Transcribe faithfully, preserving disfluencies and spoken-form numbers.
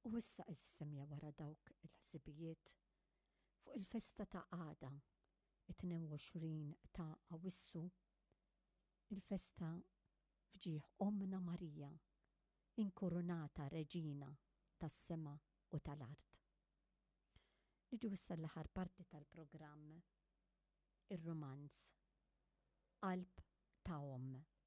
U issa is-semja wara dawk il-ħsibijiet fuq il-festa ta' għada it-tnejn u għoxrin ta' Awwissu, il-festa fġieħ Omna Marija, inkurunata reġina tas-sema u tal-art. Niġu issa l-aħħar parti tal-programm, ir-romanz Qalb ta' Omm.